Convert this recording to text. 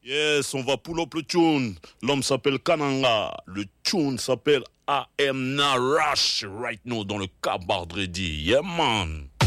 Yes, on va pull up le tune. L'homme s'appelle Kananga. Le tune s'appelle I Am Not Rush right now dans le Cabard Ready. Yeah, man.